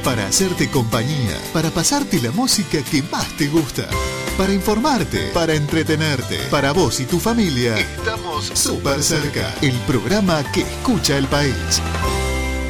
para hacerte compañía, para pasarte la música que más te gusta, para informarte, para entretenerte, para vos y tu familia. Estamos súper cerca, el programa que escucha el país.